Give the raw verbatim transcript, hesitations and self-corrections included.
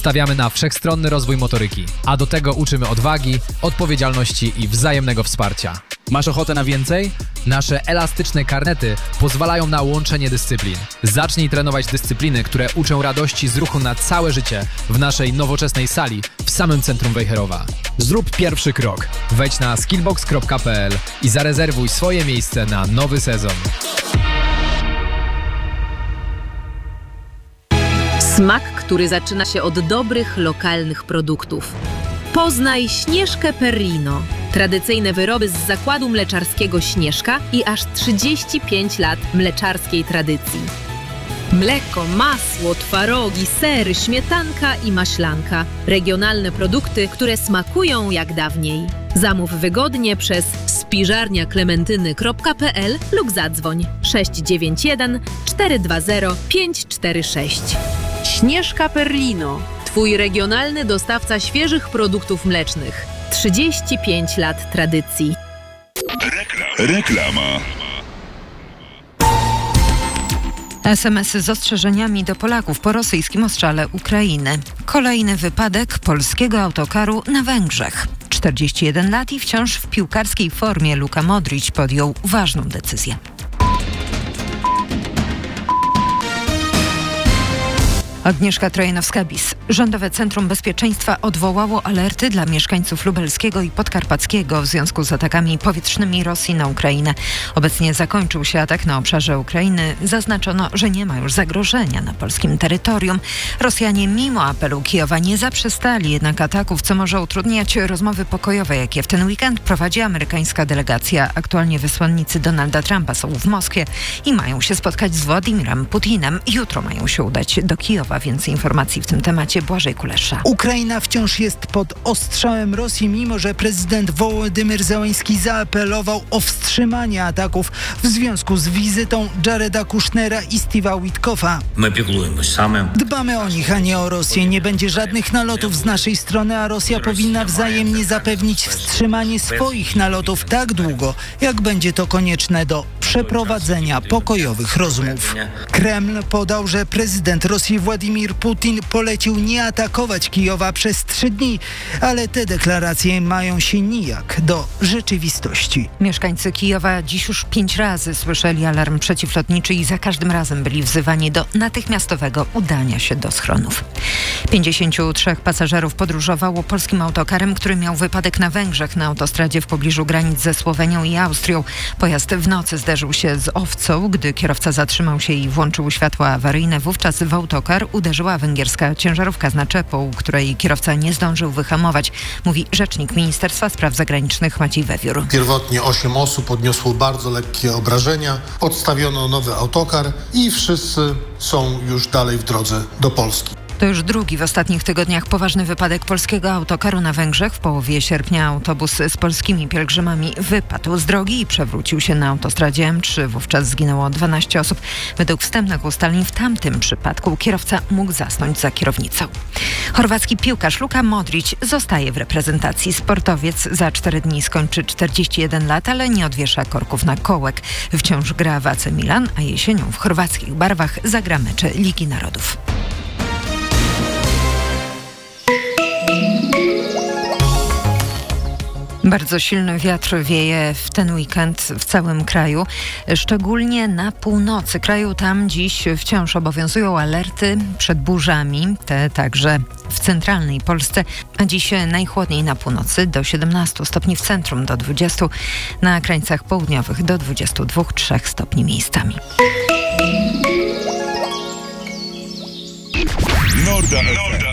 Stawiamy na wszechstronny rozwój motoryki, a do tego uczymy odwagi, odpowiedzialności i wzajemnego wsparcia. Masz ochotę na więcej? Nasze elastyczne karnety pozwalają na łączenie dyscyplin. Zacznij trenować dyscypliny, które uczą radości z ruchu na całe życie w naszej nowoczesnej sali w samym centrum Wejherowa. Zrób pierwszy krok. Wejdź na skillbox kropka p l i zarezerwuj swoje miejsce na nowy sezon. Smak, który zaczyna się od dobrych, lokalnych produktów. Poznaj Śnieżkę Perlino. Tradycyjne wyroby z zakładu mleczarskiego Śnieżka i aż trzydzieści pięć lat mleczarskiej tradycji. Mleko, masło, twarogi, sery, śmietanka i maślanka. Regionalne produkty, które smakują jak dawniej. Zamów wygodnie przez spiżarnia klementyny kropka p l lub zadzwoń sześć dziewięć jeden cztery dwa zero pięć cztery sześć. Śnieżka Perlino. Twój regionalny dostawca świeżych produktów mlecznych. trzydzieści pięć lat tradycji. Reklama. es em esy z ostrzeżeniami do Polaków po rosyjskim ostrzale Ukrainy. Kolejny wypadek polskiego autokaru na Węgrzech. czterdzieści jeden lat i wciąż w piłkarskiej formie Luka Modrić podjął ważną decyzję. Agnieszka Trojanowska-Bis. Rządowe Centrum Bezpieczeństwa odwołało alerty dla mieszkańców lubelskiego i podkarpackiego w związku z atakami powietrznymi Rosji na Ukrainę. Obecnie zakończył się atak na obszarze Ukrainy. Zaznaczono, że nie ma już zagrożenia na polskim terytorium. Rosjanie mimo apelu Kijowa nie zaprzestali jednak ataków, co może utrudniać rozmowy pokojowe, jakie w ten weekend prowadzi amerykańska delegacja. Aktualnie wysłannicy Donalda Trumpa są w Moskwie i mają się spotkać z Władimirem Putinem. Jutro mają się udać do Kijowa. Więcej informacji w tym temacie Błażej Kulesza. Ukraina wciąż jest pod ostrzałem Rosji, mimo że prezydent Wołodymyr Zełenski zaapelował o wstrzymanie ataków w związku z wizytą Jareda Kushnera i Steve'a Witkoffa. Dbamy o nich, a nie o Rosję. Nie będzie żadnych nalotów z naszej strony, a Rosja powinna wzajemnie zapewnić wstrzymanie swoich nalotów tak długo, jak będzie to konieczne do przeprowadzenia pokojowych rozmów. Kreml podał, że prezydent Rosji Władimir Putin polecił nie atakować Kijowa przez trzy dni, ale te deklaracje mają się nijak do rzeczywistości. Mieszkańcy Kijowa dziś już pięć razy słyszeli alarm przeciwlotniczy i za każdym razem byli wzywani do natychmiastowego udania się do schronów. pięćdziesięciu trzech pasażerów podróżowało polskim autokarem, który miał wypadek na Węgrzech na autostradzie w pobliżu granic ze Słowenią i Austrią. Pojazd w nocy zderzył się z owcą, gdy kierowca zatrzymał się i włączył światła awaryjne. Wówczas w autokar uderzyła węgierska ciężarówka z naczepą, której kierowca nie zdążył wyhamować, mówi rzecznik Ministerstwa Spraw Zagranicznych Maciej Wewiór. Pierwotnie osiem osób odniosło bardzo lekkie obrażenia, odstawiono nowy autokar i wszyscy są już dalej w drodze do Polski. To już drugi w ostatnich tygodniach poważny wypadek polskiego autokaru na Węgrzech. W połowie sierpnia autobus z polskimi pielgrzymami wypadł z drogi i przewrócił się na autostradzie M trzy. Wówczas zginęło dwanaście osób. Według wstępnych ustaleń w tamtym przypadku kierowca mógł zasnąć za kierownicą. Chorwacki piłkarz Luka Modrić zostaje w reprezentacji. Sportowiec za cztery dni skończy czterdzieści jeden lat, ale nie odwiesza korków na kołek. Wciąż gra w A C Milan, a jesienią w chorwackich barwach zagra mecze Ligi Narodów. Bardzo silny wiatr wieje w ten weekend w całym kraju, szczególnie na północy kraju. Tam dziś wciąż obowiązują alerty przed burzami, te także w centralnej Polsce, a dziś najchłodniej na północy do siedemnastu stopni, w centrum do dwudziestu, na krańcach południowych do dwudziestu dwóch do trzech stopni miejscami. Norda. Norda.